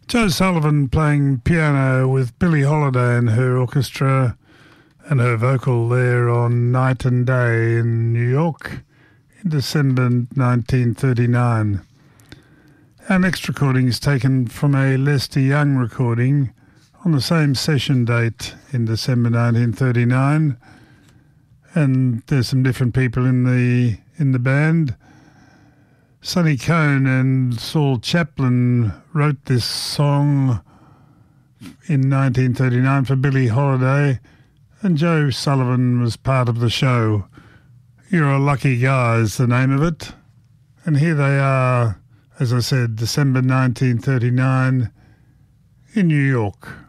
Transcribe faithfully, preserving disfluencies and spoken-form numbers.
Joe Sullivan playing piano with Billie Holiday and her orchestra and her vocal there on Night and Day in New York in December nineteen thirty-nine. Our next recording is taken from a Lester Young recording on the same session date in December nineteen thirty-nine, and there's some different people in the in the band. Sonny Cohn and Saul Chaplin wrote this song in nineteen thirty-nine for Billie Holiday, and Joe Sullivan was part of the show. You're a Lucky Guy is the name of it. And here they are, as I said, December nineteen thirty-nine in New York.